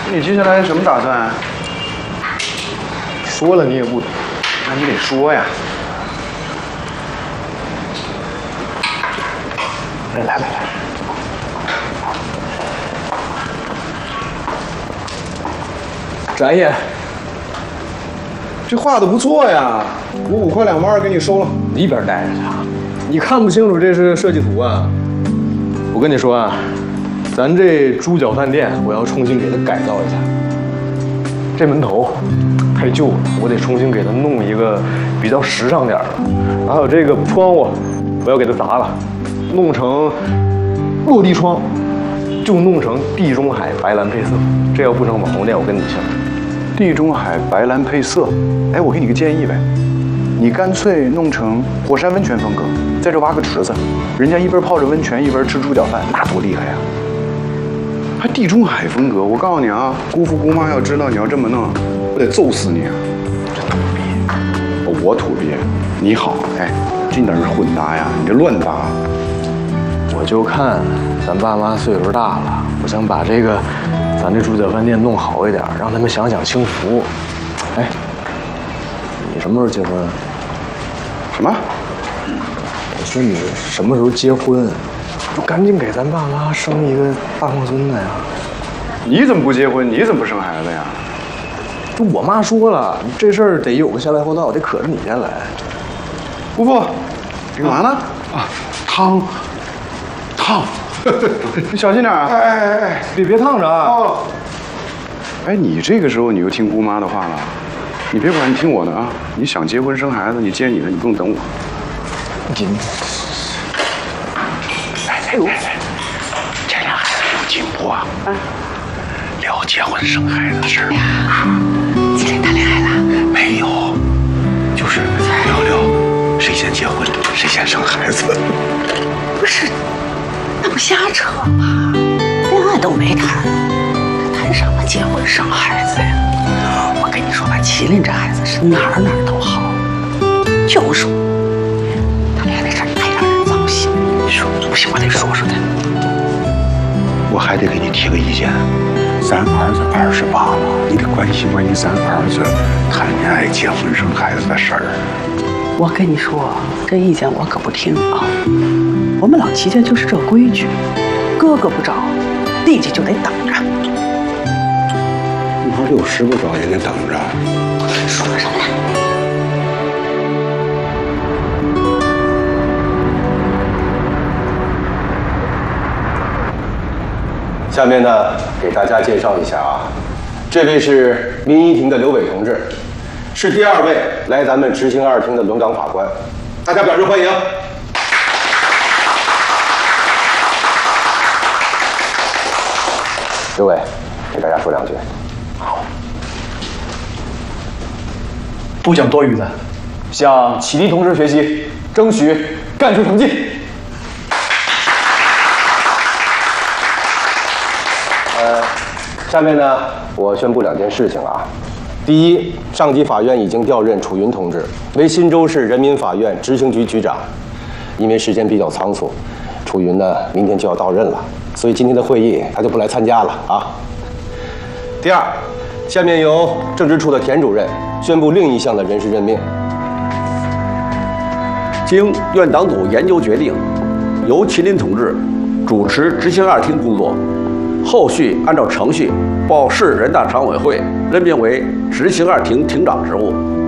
你接下来什么打算啊？ 说了你也不懂， 那你得说呀。来， 翟爷，这画的不错呀，我5块2毛2给你收了。你一边待着去啊！你看不清楚这是设计图啊！我跟你说啊，咱这猪脚饭店我要重新给它改造一下。这门头太旧了，我得重新给它弄一个比较时尚点的。还有这个窗户，我要给它砸了，弄成落地窗，就弄成地中海白蓝配色。这要不成网红店，我跟你姓。 地中海白蓝配色，哎，我给你个建议呗，你干脆弄成火山温泉风格，在这挖个池子，人家一边泡着温泉一边吃猪脚饭，那多厉害呀！还地中海风格，我告诉你啊，姑父姑妈要知道你要这么弄，我得揍死你啊！这土鳖，我土鳖，你好，哎，这哪是混搭呀？你这乱搭！ 我就看咱爸妈岁数大了，我想把咱这猪脚饭店弄好一点，让他们享享清福。哎，你什么时候结婚啊？ 什么？ 我说你什么时候结婚？就赶紧给咱爸妈生一个大胖孙子呀！ 你怎么不结婚？你怎么不生孩子呀？ 就我妈说了，这事儿得有个先来后到，得可着你先来。 姑父，你干嘛呢？啊，烫，你小心点啊！哎， 别烫着啊！ 哦。哎，你这个时候你又听姑妈的话了？你别管，你听我的啊！你想结婚生孩子，你接你的，你不用等我。 你。 哎，这俩孩子有进步啊！聊结婚生孩子的事儿。 今天谈恋爱了？ 没有，就是聊谁先结婚，谁先生孩子。 不是，那不瞎扯吗？恋爱都没谈，谈什么结婚生孩子呀？我跟你说吧，麒麟这孩子是哪儿都好，就说谈恋爱的事儿太让人糟心。你说不行，我得说说他。 我还得给你提个意见，咱儿子28了，你得关心咱儿子谈恋爱、结婚、生孩子的事儿。 我跟你说，这意见我可不听啊。我们老齐家就是这规矩，哥哥不找，弟弟就得等着。 那60不找也得等着。 说什么呢？ 下面呢，给大家介绍一下啊，这位是民一庭的刘伟同志，是第2位来咱们执行2厅的轮岗法官，大家表示欢迎。刘伟，给大家说2句。 好。不讲多余的，向启迪同志学习，争取干出成绩。 下面呢，我宣布2件事情啊。第一，上级法院已经调任楚云同志为新州市人民法院执行局局长。因为时间比较仓促，楚云呢明天就要到任了，所以今天的会议他就不来参加了啊。第二，下面由政治处的田主任宣布另一项的人事任命。 经院党组研究决定，由麒麟同志主持执行2厅工作。后续按照程序报市人大常委会任命为执行2厅厅长职务。